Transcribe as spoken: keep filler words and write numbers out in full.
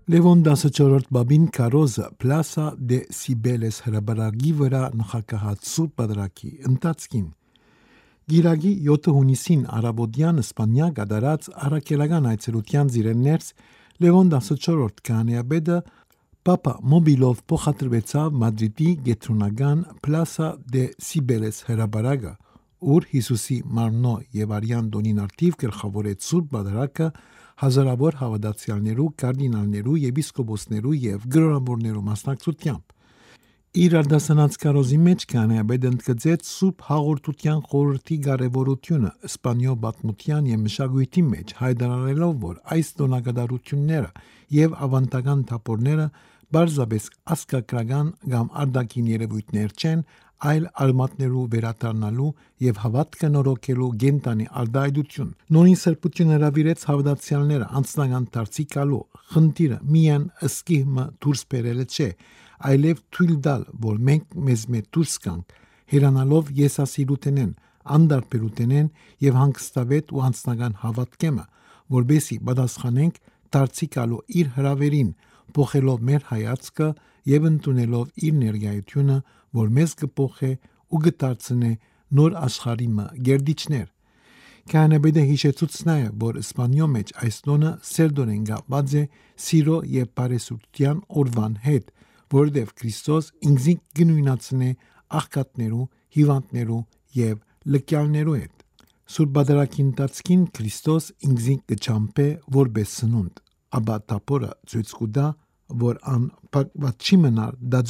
Լևոն տասնչորրորդ բաբին քարոզը Plaza de Cibeles հրաբարագի վրա նախակահած Սուրբ Պատարագի ընթացքին Գիրագի յոթ հունիսին արաբոդյան Իսպանիա գդարած առաքելական այցելության զիրեններս Լևոն տասնչորրորդ քահանայապետը Պապա մոբիլով փոխադրվեցավ Մադրիդի գետրոնական Plaza de Cibeles հրաբարագը, ուր Հիսուսի մարմնո եւ արյան տոնին արդիվ գլխավորեց Սուրբ Պատարագը հազարավոր հավատացյալներու, կարդինալներու, եպիսկոպոսներու եւ գրորաբորներու մասնակցությամբ։ Իր արդասանած քարոզի մեջ քահանայապետը ընդգծեց Սուրբ հաղորդության խորհրդի կարևորությունը Իսպանիո պատմության եւ մշակույթի մեջ, հայտարարելով, որ այս տոնակատարությունները եւ ավանդական թափորները բարձրապես ասկակրական կամ արտաքին երևույթներ չեն, այլ արմատներու վերադառնալու եւ հավատքը նորոգելու գենտանի արտահայտություն։ Նորին սրբություն հրավիրեց հավատացյալները անձնական դարձի գալու խնդիրը միայն ըսկիհմը դուրս բերելը չէ, այլև թույլ տալ, որ մենք մեզ մեծ դուրս գանք, հերանալով եսասիրութենեն, անդարբերութենեն եւ հանգստավետ ու անձնական հավատքեմը, որբեսի պատասխանենք դարձի գալու իր հրավերին, փոխելով մեր հայացքը եւ ընդունելով իր ներկայությունը, որ մեզ կփոխե ու կդարձնե նոր աշխարհի մը գերդիչներ։ Քահանայապետը հիշեցուց նաեւ, որ Իսպանիո մեջ այս տոնը սերտորեն կապված է սիրո եւ բարեսրտության օրվան հետ, որովհետեւ Քրիստոս ինքնին կնույնացնե աղքատներու, հիվանդներու եւ լկյալներու հետ։ Սուրբ Պատարագի ընթացքին Քրիստոս ինքնին կճամփե որպես սնունդ, ապա տապորը ցույց կտա, որ ան փակված չի մնալ